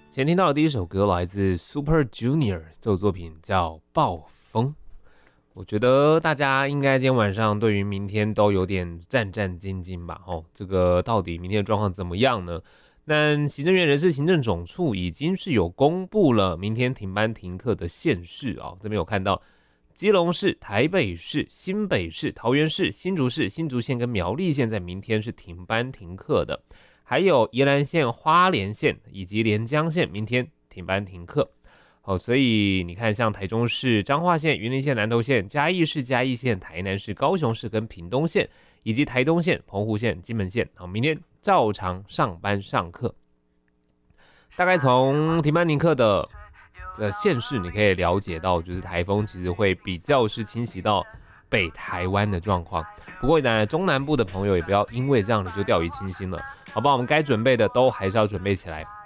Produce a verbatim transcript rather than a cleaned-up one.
前听到的第一首歌来自 Super Junior， 这首作品叫《暴风》。我觉得大家应该今天晚上对于明天都有点战战兢兢吧。哦，这个到底明天的状况怎么样呢？那行政院人事行政总处已经是有公布了明天停班停课的县市啊、哦，这边有看到基隆市、台北市、新北市、桃园市、新竹市、新竹县跟苗栗县在明天是停班停课的。还有宜兰县、花莲县以及连江县明天停班停课。好，所以你看，像台中市、彰化县、云林县、南投县、嘉义市、嘉义县、台南市、高雄市跟屏东县，以及台东县、澎湖县、金门县，好，明天照常上班上课。大概从停班停课的的县市，你可以了解到，就是台风其实会比较是侵袭到北台湾的状况。不过呢，中南部的朋友也不要因为这样你就掉以轻心了，好不好？我们该准备的都还是要准备起来。